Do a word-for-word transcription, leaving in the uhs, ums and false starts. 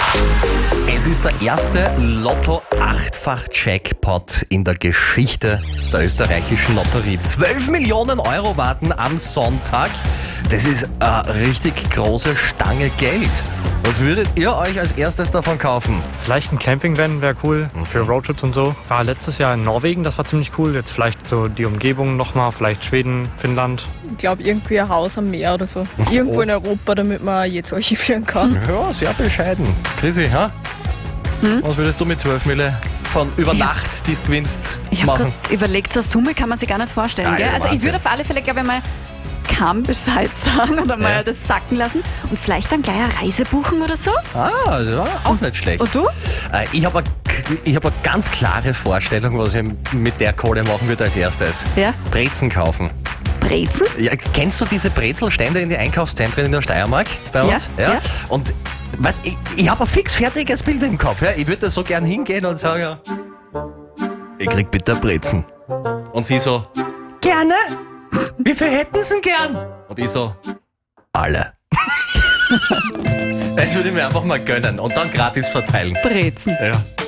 Es ist der erste Lotto-Achtfach-Jackpot in der Geschichte der österreichischen Lotterie. zwölf Millionen Euro warten am Sonntag. Das ist eine richtig große Stange Geld. Was würdet ihr euch als erstes davon kaufen? Vielleicht ein Campingvan wäre cool, für Roadtrips und so. War letztes Jahr in Norwegen, das war ziemlich cool. Jetzt vielleicht so die Umgebung nochmal, vielleicht Schweden, Finnland. Ich glaube, irgendwie ein Haus am Meer oder so. Irgendwo Oh. in Europa, damit man jetzt archivieren kann. Ja, sehr bescheiden. Chrissy, ha? Hm? Was würdest du mit zwölf Mille von über Nacht, die du gewinnst, Ich habe machen? gerade überlegt, so eine Summe kann man sich gar nicht vorstellen. Ah, Gell? ja, Also ich Wahnsinn. würde auf alle Fälle, glaube ich, mal kaum Bescheid sagen oder mal Ja. das sacken lassen und vielleicht dann gleich eine Reise buchen oder so. Ah, ja, auch nicht schlecht. Und du? Äh, Ich habe eine, ich hab eine ganz klare Vorstellung, was ich mit der Kohle machen würde als erstes. Ja. Brezen kaufen. Brezen? Ja, kennst du diese Brezelstände in den Einkaufszentren in der Steiermark bei uns? Ja, ja. Und was, ich, ich habe ein fix fertiges Bild im Kopf. Ja? Ich würde da so gern hingehen und sagen, ich krieg bitte Brezen. Und sie so, gerne? Wie viel hätten sie denn gern? Und ich so, alle. Das würde ich mir einfach mal gönnen und dann gratis verteilen. Brezen. Ja.